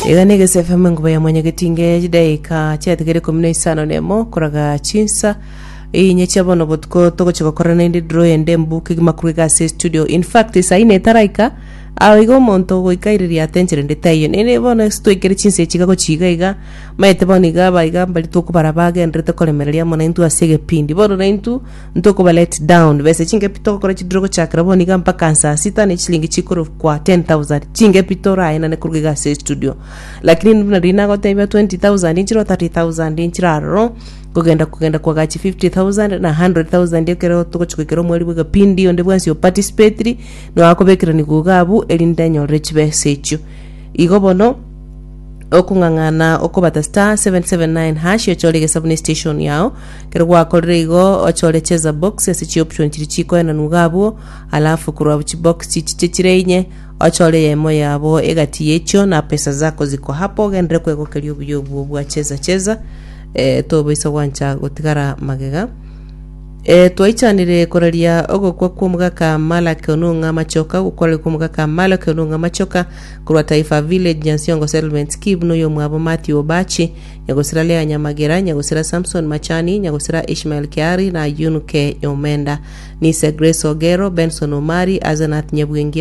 Igane gesefeme ngubaya mwenye getinge jidaika chategere komune isano nemo kuraga chinsa inye chabono botko toko chikokora ndi draw ende mbuke gimakuru ga studio. In fact isaine taraika awigo monto goikairiria attention ndetayo nene bona stoikere chinse chikako chigaiga maete boniga baiga bali toko barabaga ndrete kolemereria mona intu asege pindi bono na intu ntoko ba let down bese chinge pitoko kora chidrogo chakra boniga mpaka nsa sita ne chilingi chikoro kwa 10,000 chinge pitora ina ne kurgiga studio lakini nina gote 20,000 inchiro 30,000 inchiraro kugenda kwa gachi 50,000 na 100,000 yekero toko chikero mweli bwa pindi onde bwansi participatory no akobekera ni gugabu elindanyo rechibe sechu igobono okungangana okobata star 779 hash yachole ge subne station yao kero kwa kolrego ochole cheza box esichi option chiko na nugabu alafu kurwa box chichirenye ochole yemo yabo egati yecho na pesa zako ziko hapo gendre kwego kelio byobu bwa cheza tobo isa wancha gotigara magega twaichanire koraria ogokwa kumuga ka Malaki Onunga Machoka gukore kumuga ka Malaki Onunga Machoka kurwa Taifa Village Nyansiongo Settlement Scheme no yo mwabo Matthew Obachi nyagosira Lea Nyamagera nyagosira Samson Machani nyagosira Ishmael Kiari na Yunuke Omenda Nise Grace Ogero Benson Omari Azanath Nyabwengi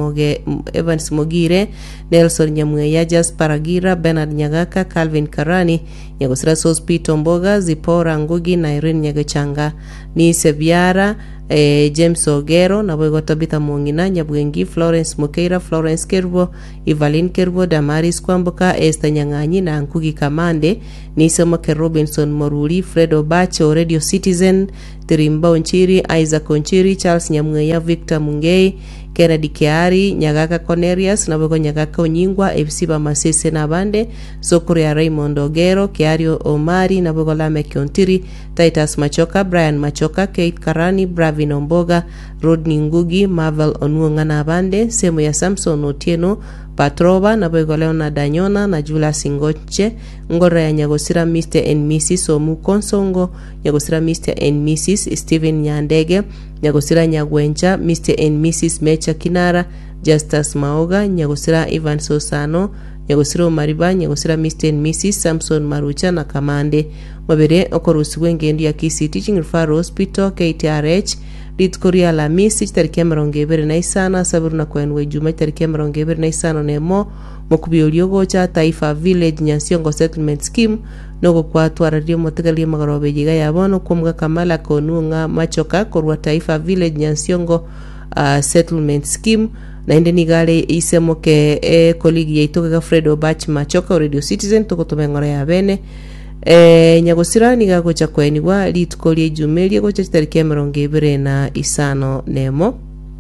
Evans Mogire Nelson Nyamweya Jas Paragira Bernard Nyagaka Calvin Karani nyagosira Sospito Mboga Zipora Ngugi na Irene Nyagachanga ni Sebiara James Ogero na bwego Tabitha Mongina Nyabwengi Florence Mukeira Florence Kerbo Evelyn Kerbo Damaris Kwamboka Esther Nyanganyi na Nkugi Kamande ni Semoke Robinson Moruli Fred Obacho Radio Citizen Tirimba Onchiri Isaac Onchiri Charles Nyamweya Victor Mungei Kennedy Kiari Nyagaka Cornelius na bwego Nyagaka Onyingwa FC Bamasese na bande Sokuri ya Raymond Ogero Kiario Omari na bwego Lame Kiontiri Titus Machoka Brian Machoka Kate Karani Bravin Omboga Rodney Ngugi Marvel Onuonga na bande Semo ya Samson Otieno Patrova na bwego Leona Danyona na Jula Singoche Ngora ya Nyagosira Mr. and Mrs. Omu Konsongo Nyagosira Mr. and Mrs. Steven Nyandege Nyagosira Nyagwencha Mr. and Mrs. Mecha Kinara Justus Maoga Nyagosira Ivan Sosano Nyagosira Mariba Nyagosira Mr. and Mrs. Samson Marucha na Kamande Mabere okorusi wengendi ya Kisi Teaching Referral Hospital KTRH Litkoria la misi tariki marongebere na isana sabiru na kwenwe juma tariki marongebere na isana nemo mokubioliogo cha Taifa Village Nyansiongo Settlement Scheme nogo kwa tuaradio motegali magarobe jiga yabono kumga Kamala Konunga Machoka korwa Taifa Village Nyansiongo Settlement Scheme na inde nigale isemoke koligi yaitoka ga Fredo Batch Machoka Radio Citizen toko tomengora ya bene nyagosira niga gocha kwenigwa litkolie jumelie gocha tariki marongebere na isano nemo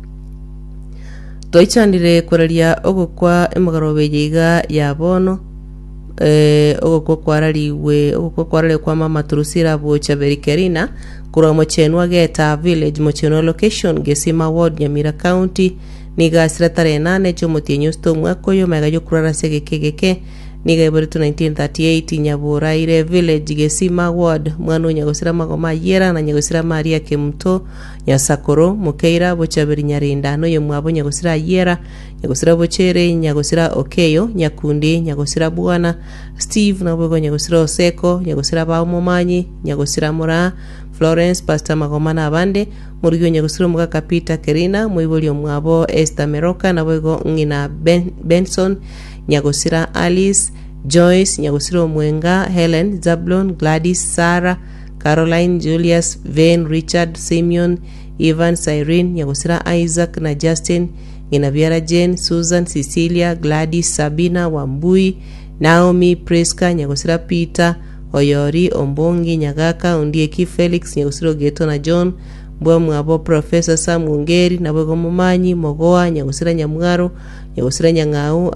toichanire koraria ogokwa emagarobe jiga yabono ogokwa kwaraliwe ogokwa kwarale kwa mama turusira bocha berikerina kura mochenwa geta village mocheno location Gesima ward Nyamira county niga siratare 8 chomotienyo stomwa koyo magayo kurara segekegeke niga iboritu 1938 Nyabura ire village Gesima ward mwanu nyagosira magoma yera na nyagosira Maria Kemto Nyasakoro Mukeira bochaberi Nyarinda no yo mwabo nyagosira yera nyagosira bochere nyagosira Okeyo Nyakundi nyagosira Bwana Steve na bwego nyagosira Oseko nyagosira Baumomanyi nyagosira Mura Florence Pastor Magoma na bande muriyo nyagosira Mugaka Peter Kerina mwiboli mwabo Esther Meroka na bwego ngina Benson nyagosira Alice Joyce nyagosira Mwenga Helen Zablon Gladys Sarah Caroline Julius Vane Richard Simeon Evan Cyrene nyagosira Isaac na Justin ngina Jane Susan Cecilia Gladys Sabina Wambui Naomi Priska nyagosira Peter Oyori Ombongi Nyagaka Ondieki Felix nyagosira Geto na John Mbwa mwabo Professor Sam Ngeri na bwego Mumanyi Mogoa nyagosira Nyamugaro nyagosira Nyangau